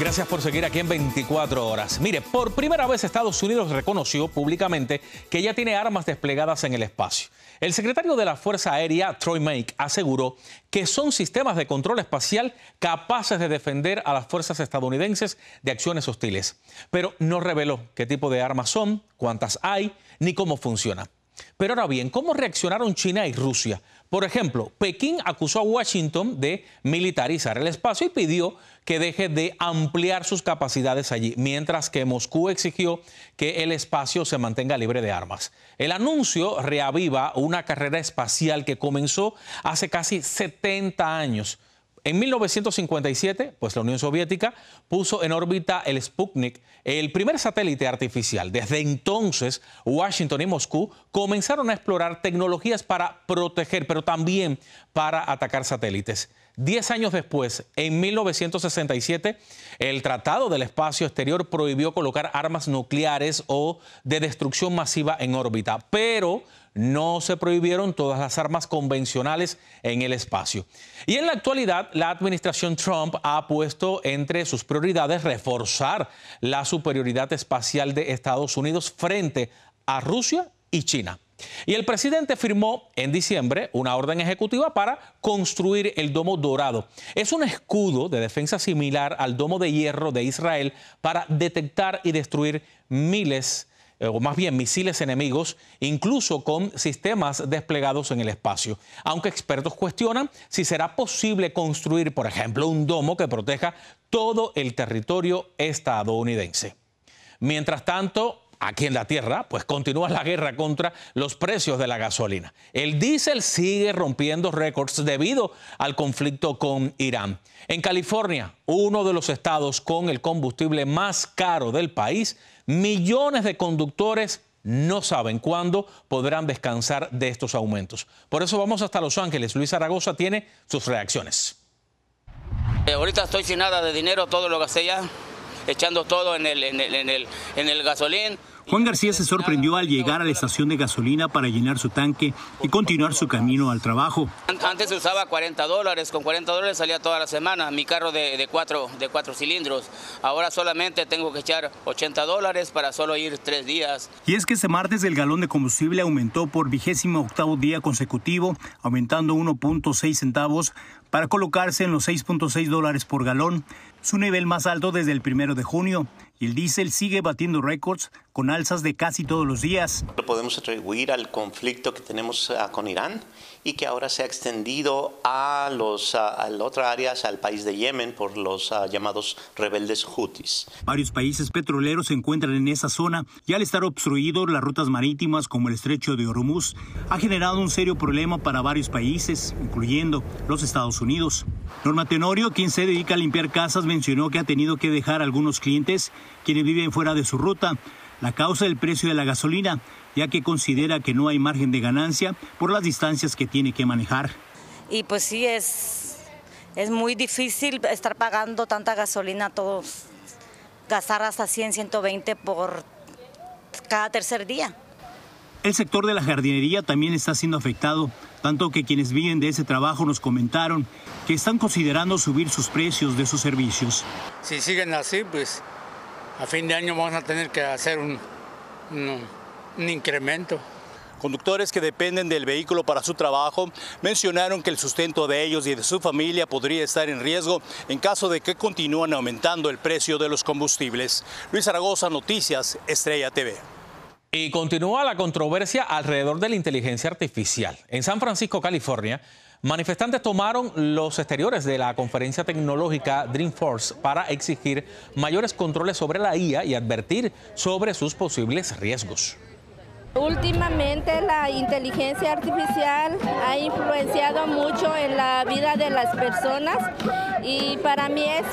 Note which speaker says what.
Speaker 1: Gracias por seguir aquí en 24 horas. Mire, por primera vez Estados Unidos reconoció públicamente que ya tiene armas desplegadas en el espacio. El secretario de la Fuerza Aérea, Troy Make, aseguró que son sistemas de control espacial capaces de defender a las fuerzas estadounidenses de acciones hostiles. Pero no reveló qué tipo de armas son, cuántas hay, ni cómo funciona. Pero ahora bien, ¿cómo reaccionaron China y Rusia? Por ejemplo, Pekín acusó a Washington de militarizar el espacio y pidió que deje de ampliar sus capacidades allí, mientras que Moscú exigió que el espacio se mantenga libre de armas. El anuncio reaviva una carrera espacial que comenzó hace casi 70 años. En 1957, pues la Unión Soviética puso en órbita el Sputnik, el primer satélite artificial. Desde entonces, Washington y Moscú comenzaron a explorar tecnologías para proteger, pero también para atacar satélites. 10 años después, en 1967, el Tratado del Espacio Exterior prohibió colocar armas nucleares o de destrucción masiva en órbita, pero no se prohibieron todas las armas convencionales en el espacio. Y en la actualidad, la administración Trump ha puesto entre sus prioridades reforzar la superioridad espacial de Estados Unidos frente a Rusia y China. Y el presidente firmó en diciembre una orden ejecutiva para construir el Domo Dorado. Es un escudo de defensa similar al Domo de Hierro de Israel para detectar y destruir misiles enemigos, incluso con sistemas desplegados en el espacio. Aunque expertos cuestionan si será posible construir, por ejemplo, un domo que proteja todo el territorio estadounidense. Mientras tanto, aquí en la Tierra, pues continúa la guerra contra los precios de la gasolina. El diésel sigue rompiendo récords debido al conflicto con Irán. En California, uno de los estados con el combustible más caro del país, millones de conductores no saben cuándo podrán descansar de estos aumentos. Por eso vamos hasta Los Ángeles. Luis Zaragoza tiene sus reacciones.
Speaker 2: Ahorita estoy sin nada de dinero, todo lo gasté ya, echando todo en el gasolín.
Speaker 3: Juan García se sorprendió al llegar a la estación de gasolina para llenar su tanque y continuar su camino al trabajo.
Speaker 2: Antes usaba $40, con $40 salía toda la semana, mi carro de cuatro cilindros. Ahora solamente tengo que echar $80 para solo ir 3 días.
Speaker 3: Y es que este martes el galón de combustible aumentó por 28º día consecutivo, aumentando 1.6 centavos para colocarse en los $6.6 por galón, su nivel más alto desde el 1 de junio. Y el diésel sigue batiendo récords con alzas de casi todos los días.
Speaker 4: Lo podemos atribuir al conflicto que tenemos con Irán y que ahora se ha extendido a otras áreas, al país de Yemen, por los llamados rebeldes hutis.
Speaker 3: Varios países petroleros se encuentran en esa zona y al estar obstruidos las rutas marítimas como el estrecho de Hormuz, ha generado un serio problema para varios países, incluyendo los Estados Unidos. Norma Tenorio, quien se dedica a limpiar casas, mencionó que ha tenido que dejar a algunos clientes quienes viven fuera de su ruta. La causa del precio de la gasolina, ya que considera que no hay margen de ganancia por las distancias que tiene que manejar.
Speaker 5: Y pues sí, es muy difícil estar pagando tanta gasolina, todos gastar hasta 100, 120 por cada tercer día.
Speaker 3: El sector de la jardinería también está siendo afectado, tanto que quienes viven de ese trabajo nos comentaron que están considerando subir sus precios de sus servicios.
Speaker 6: Si siguen así, pues a fin de año vamos a tener que hacer un incremento.
Speaker 3: Conductores que dependen del vehículo para su trabajo mencionaron que el sustento de ellos y de su familia podría estar en riesgo en caso de que continúen aumentando el precio de los combustibles. Luis Zaragoza, Noticias Estrella TV.
Speaker 1: Y continúa la controversia alrededor de la inteligencia artificial. En San Francisco, California, manifestantes tomaron los exteriores de la conferencia tecnológica Dreamforce para exigir mayores controles sobre la IA y advertir sobre sus posibles riesgos.
Speaker 7: Últimamente la inteligencia artificial ha influenciado mucho en la vida de las personas y para mí es